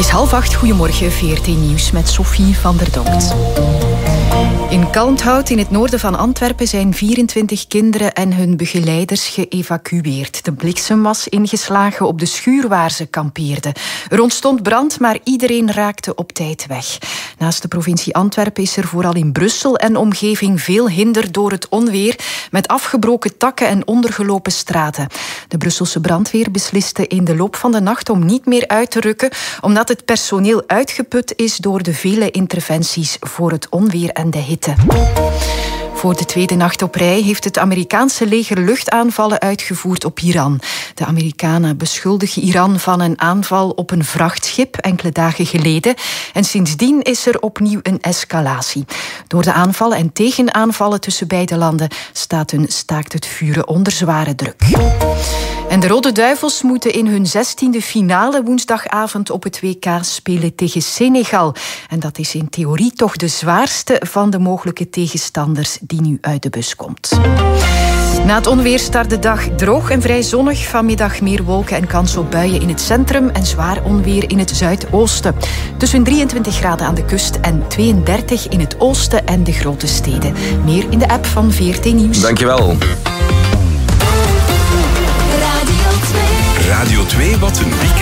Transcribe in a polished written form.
Het is 7:30, goedemorgen, VRT Nieuws met Sophie van der Donkt. In Kalmthout, in het noorden van Antwerpen, zijn 24 kinderen en hun begeleiders geëvacueerd. De bliksem was ingeslagen op de schuur waar ze kampeerden. Er ontstond brand, maar iedereen raakte op tijd weg. Naast de provincie Antwerpen is er vooral in Brussel en omgeving veel hinder door het onweer, met afgebroken takken en ondergelopen straten. De Brusselse brandweer besliste in de loop van de nacht om niet meer uit te rukken, omdat het personeel uitgeput is door de vele interventies voor het onweer en de hitte. Voor de tweede nacht op rij heeft het Amerikaanse leger luchtaanvallen uitgevoerd op Iran. De Amerikanen beschuldigen Iran van een aanval op een vrachtschip enkele dagen geleden. En sindsdien is er opnieuw een escalatie. Door de aanvallen en tegenaanvallen tussen beide landen staat hun staakt het vuren onder zware druk. En de Rode Duivels moeten in hun 16e finale woensdagavond op het WK spelen tegen Senegal. En dat is in theorie toch de zwaarste van de mogelijke tegenstanders die nu uit de bus komt. Na het onweer start de dag droog en vrij zonnig. Vanmiddag meer wolken en kans op buien in het centrum en zwaar onweer in het zuidoosten. Tussen 23 graden aan de kust en 32 in het oosten en de grote steden. Meer in de app van VRT Nieuws. Dankjewel. Radio 2, wat een weekend.